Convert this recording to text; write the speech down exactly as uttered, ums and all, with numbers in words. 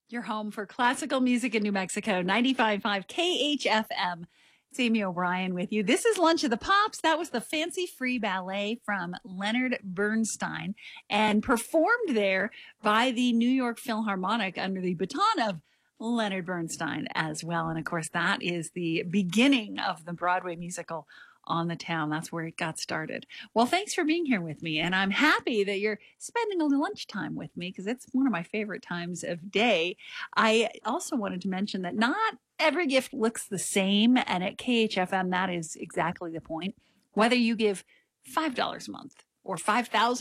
Your home for classical music in New Mexico, ninety-five point five K H F M. It's Amy O'Brien with you. This is Lunch of the Pops. That was the Fancy Free Ballet from Leonard Bernstein and performed there by the New York Philharmonic under the baton of Leonard Bernstein as well. And of course, that is the beginning of the Broadway musical on the town. That's where it got started. Well, thanks for being here with me. And I'm happy that you're spending a little lunchtime with me because it's one of my favorite times of day. I also wanted to mention that not every gift looks the same. And at K H F M, that is exactly the point. Whether you give five dollars a month or five thousand